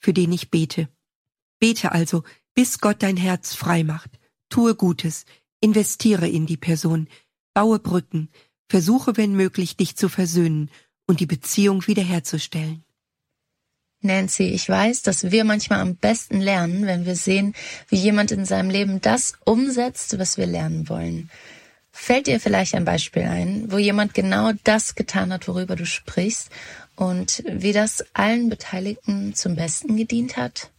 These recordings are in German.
für den ich bete. Bete also, bis Gott dein Herz frei macht. Tue Gutes, investiere in die Person, baue Brücken, versuche, wenn möglich, dich zu versöhnen und die Beziehung wiederherzustellen. Nancy, ich weiß, dass wir manchmal am besten lernen, wenn wir sehen, wie jemand in seinem Leben das umsetzt, was wir lernen wollen. Fällt dir vielleicht ein Beispiel ein, wo jemand genau das getan hat, worüber du sprichst, und wie das allen Beteiligten zum Besten gedient hat?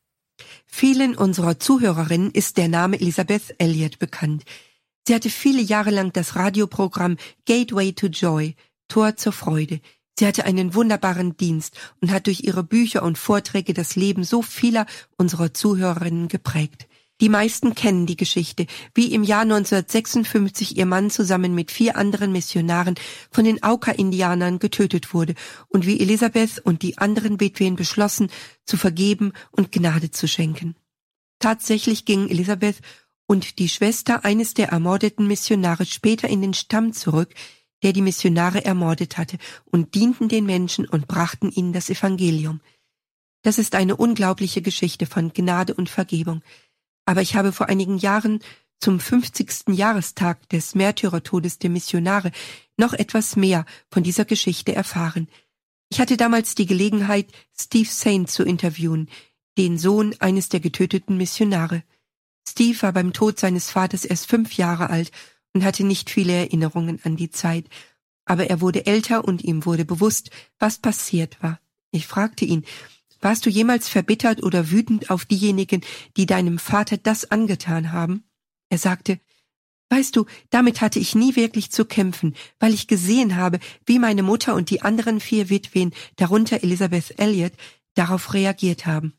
Vielen unserer Zuhörerinnen ist der Name Elisabeth Elliot bekannt. Sie hatte viele Jahre lang das Radioprogramm Gateway to Joy, Tor zur Freude. Sie hatte einen wunderbaren Dienst und hat durch ihre Bücher und Vorträge das Leben so vieler unserer Zuhörerinnen geprägt. Die meisten kennen die Geschichte, wie im Jahr 1956 ihr Mann zusammen mit 4 anderen Missionaren von den Auca-Indianern getötet wurde und wie Elisabeth und die anderen Witwen beschlossen, zu vergeben und Gnade zu schenken. Tatsächlich gingen Elisabeth und die Schwester eines der ermordeten Missionare später in den Stamm zurück, der die Missionare ermordet hatte, und dienten den Menschen und brachten ihnen das Evangelium. Das ist eine unglaubliche Geschichte von Gnade und Vergebung. Aber ich habe vor einigen Jahren zum 50. Jahrestag des Märtyrertodes der Missionare noch etwas mehr von dieser Geschichte erfahren. Ich hatte damals die Gelegenheit, Steve Saint zu interviewen, den Sohn eines der getöteten Missionare. Steve war beim Tod seines Vaters erst 5 Jahre alt und hatte nicht viele Erinnerungen an die Zeit. Aber er wurde älter und ihm wurde bewusst, was passiert war. Ich fragte ihn: Warst du jemals verbittert oder wütend auf diejenigen, die deinem Vater das angetan haben? Er sagte: Weißt du, damit hatte ich nie wirklich zu kämpfen, weil ich gesehen habe, wie meine Mutter und die anderen 4 Witwen, darunter Elisabeth Elliot, darauf reagiert haben.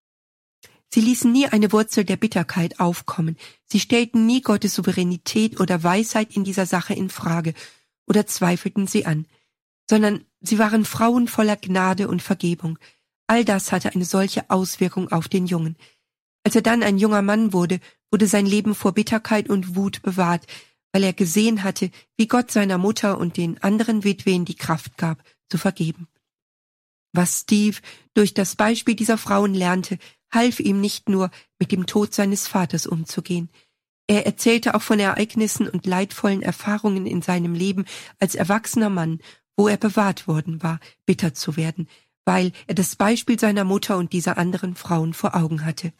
Sie ließen nie eine Wurzel der Bitterkeit aufkommen. Sie stellten nie Gottes Souveränität oder Weisheit in dieser Sache in Frage oder zweifelten sie an, sondern sie waren Frauen voller Gnade und Vergebung. All das hatte eine solche Auswirkung auf den Jungen. Als er dann ein junger Mann wurde, wurde sein Leben vor Bitterkeit und Wut bewahrt, weil er gesehen hatte, wie Gott seiner Mutter und den anderen Witwen die Kraft gab, zu vergeben. Was Steve durch das Beispiel dieser Frauen lernte, half ihm nicht nur, mit dem Tod seines Vaters umzugehen. Er erzählte auch von Ereignissen und leidvollen Erfahrungen in seinem Leben als erwachsener Mann, wo er bewahrt worden war, bitter zu werden, weil er das Beispiel seiner Mutter und dieser anderen Frauen vor Augen hatte.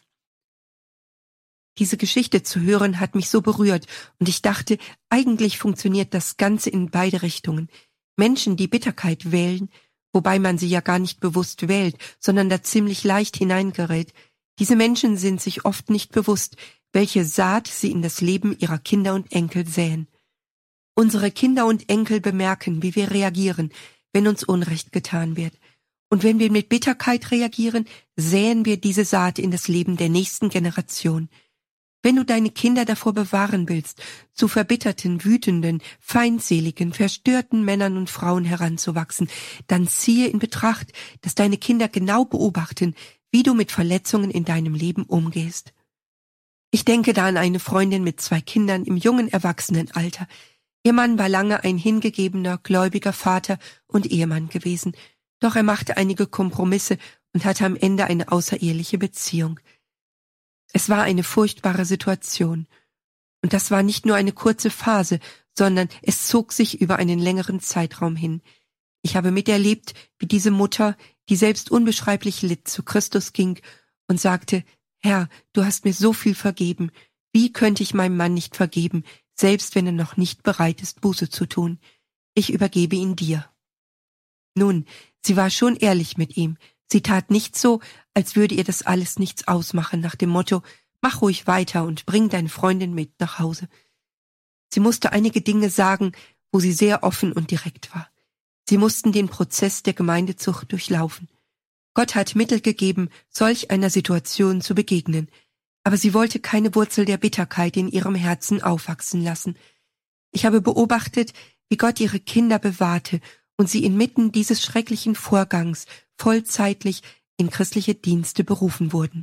Diese Geschichte zu hören hat mich so berührt und ich dachte, eigentlich funktioniert das Ganze in beide Richtungen. Menschen, die Bitterkeit wählen, wobei man sie ja gar nicht bewusst wählt, sondern da ziemlich leicht hineingerät, diese Menschen sind sich oft nicht bewusst, welche Saat sie in das Leben ihrer Kinder und Enkel säen. Unsere Kinder und Enkel bemerken, wie wir reagieren, wenn uns Unrecht getan wird. Und wenn wir mit Bitterkeit reagieren, säen wir diese Saat in das Leben der nächsten Generation. Wenn du deine Kinder davor bewahren willst, zu verbitterten, wütenden, feindseligen, verstörten Männern und Frauen heranzuwachsen, dann ziehe in Betracht, dass deine Kinder genau beobachten, wie du mit Verletzungen in deinem Leben umgehst. Ich denke da an eine Freundin mit 2 Kindern im jungen Erwachsenenalter. Ihr Mann war lange ein hingegebener, gläubiger Vater und Ehemann gewesen. Doch er machte einige Kompromisse und hatte am Ende eine außereheliche Beziehung. Es war eine furchtbare Situation. Und das war nicht nur eine kurze Phase, sondern es zog sich über einen längeren Zeitraum hin. Ich habe miterlebt, wie diese Mutter, die selbst unbeschreiblich litt, zu Christus ging und sagte: Herr, du hast mir so viel vergeben. Wie könnte ich meinem Mann nicht vergeben, selbst wenn er noch nicht bereit ist, Buße zu tun? Ich übergebe ihn dir. Nun, sie war schon ehrlich mit ihm. Sie tat nicht so, als würde ihr das alles nichts ausmachen, nach dem Motto: Mach ruhig weiter und bring deine Freundin mit nach Hause. Sie musste einige Dinge sagen, wo sie sehr offen und direkt war. Sie mussten den Prozess der Gemeindezucht durchlaufen. Gott hat Mittel gegeben, solch einer Situation zu begegnen, aber sie wollte keine Wurzel der Bitterkeit in ihrem Herzen aufwachsen lassen. Ich habe beobachtet, wie Gott ihre Kinder bewahrte und sie inmitten dieses schrecklichen Vorgangs vollzeitlich in christliche Dienste berufen wurden.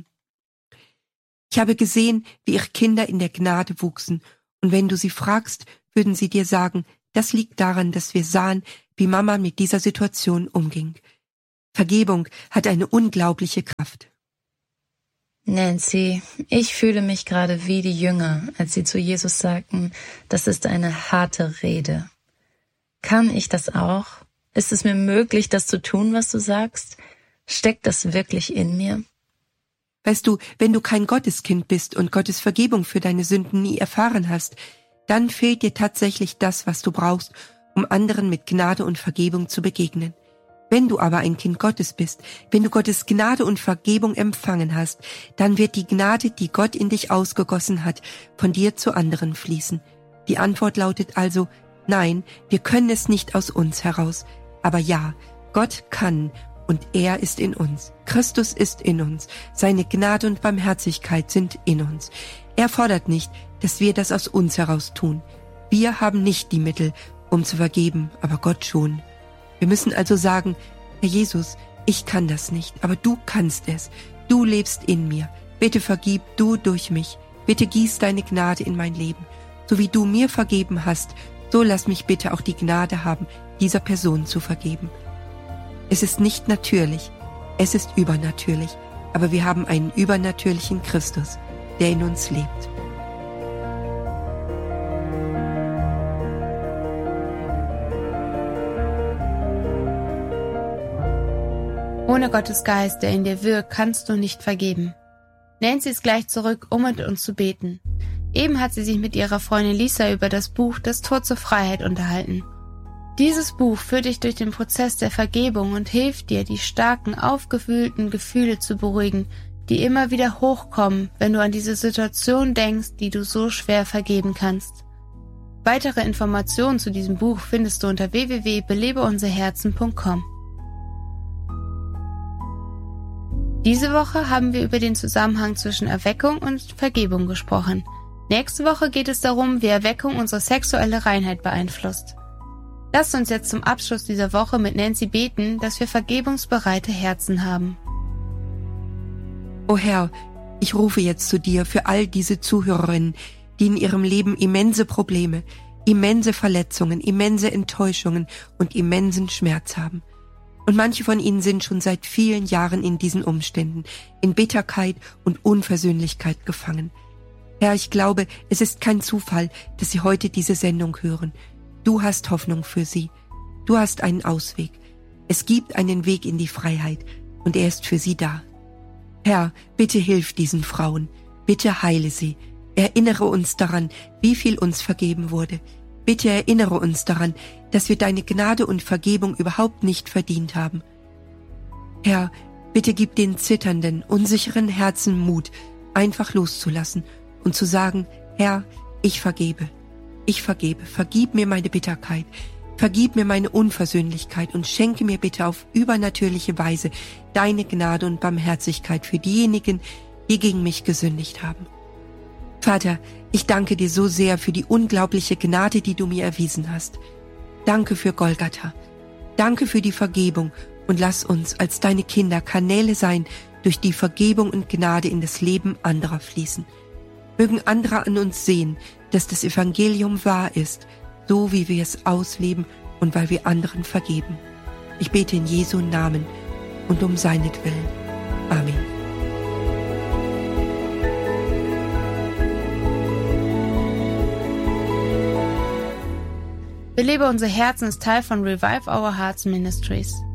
Ich habe gesehen, wie ihre Kinder in der Gnade wuchsen, und wenn du sie fragst, würden sie dir sagen, das liegt daran, dass wir sahen, wie Mama mit dieser Situation umging. Vergebung hat eine unglaubliche Kraft. Nancy, ich fühle mich gerade wie die Jünger, als sie zu Jesus sagten, das ist eine harte Rede. Kann ich das auch? Ist es mir möglich, das zu tun, was du sagst? Steckt das wirklich in mir? Weißt du, wenn du kein Gotteskind bist und Gottes Vergebung für deine Sünden nie erfahren hast, dann fehlt dir tatsächlich das, was du brauchst, um anderen mit Gnade und Vergebung zu begegnen. Wenn du aber ein Kind Gottes bist, wenn du Gottes Gnade und Vergebung empfangen hast, dann wird die Gnade, die Gott in dich ausgegossen hat, von dir zu anderen fließen. Die Antwort lautet also, nein, wir können es nicht aus uns heraus. Aber ja, Gott kann und er ist in uns. Christus ist in uns. Seine Gnade und Barmherzigkeit sind in uns. Er fordert nicht, dass wir das aus uns heraus tun. Wir haben nicht die Mittel, um zu vergeben, aber Gott schon. Wir müssen also sagen, Herr Jesus, ich kann das nicht, aber du kannst es. Du lebst in mir. Bitte vergib du durch mich. Bitte gieß deine Gnade in mein Leben. So wie du mir vergeben hast, so lass mich bitte auch die Gnade haben, dieser Person zu vergeben. Es ist nicht natürlich, es ist übernatürlich, aber wir haben einen übernatürlichen Christus, der in uns lebt. Ohne Gottes Geist, der in dir wirkt, kannst du nicht vergeben. Nancy ist gleich zurück, um mit uns zu beten. Eben hat sie sich mit ihrer Freundin Lisa über das Buch Das Tor zur Freiheit unterhalten. Dieses Buch führt dich durch den Prozess der Vergebung und hilft dir, die starken, aufgewühlten Gefühle zu beruhigen, die immer wieder hochkommen, wenn du an diese Situation denkst, die du so schwer vergeben kannst. Weitere Informationen zu diesem Buch findest du unter www.belebeunserherzen.com. Diese Woche haben wir über den Zusammenhang zwischen Erweckung und Vergebung gesprochen. Nächste Woche geht es darum, wie Erweckung unsere sexuelle Reinheit beeinflusst. Lasst uns jetzt zum Abschluss dieser Woche mit Nancy beten, dass wir vergebungsbereite Herzen haben. O Herr, ich rufe jetzt zu dir für all diese Zuhörerinnen, die in ihrem Leben immense Probleme, immense Verletzungen, immense Enttäuschungen und immensen Schmerz haben. Und manche von ihnen sind schon seit vielen Jahren in diesen Umständen, in Bitterkeit und Unversöhnlichkeit gefangen. Herr, ich glaube, es ist kein Zufall, dass Sie heute diese Sendung hören. Du hast Hoffnung für sie. Du hast einen Ausweg. Es gibt einen Weg in die Freiheit und er ist für sie da. Herr, bitte hilf diesen Frauen. Bitte heile sie. Erinnere uns daran, wie viel uns vergeben wurde. Bitte erinnere uns daran, dass wir deine Gnade und Vergebung überhaupt nicht verdient haben. Herr, bitte gib den zitternden, unsicheren Herzen Mut, einfach loszulassen und zu sagen, Herr, ich vergebe. Ich vergebe. Vergib mir meine Bitterkeit. Vergib mir meine Unversöhnlichkeit und schenke mir bitte auf übernatürliche Weise deine Gnade und Barmherzigkeit für diejenigen, die gegen mich gesündigt haben. Vater, ich danke dir so sehr für die unglaubliche Gnade, die du mir erwiesen hast. Danke für Golgatha. Danke für die Vergebung und lass uns als deine Kinder Kanäle sein, durch die Vergebung und Gnade in das Leben anderer fließen. Mögen andere an uns sehen, dass das Evangelium wahr ist, so wie wir es ausleben und weil wir anderen vergeben. Ich bete in Jesu Namen und um seinetwillen. Amen. Belebe unser Herzen ist Teil von Revive Our Hearts Ministries.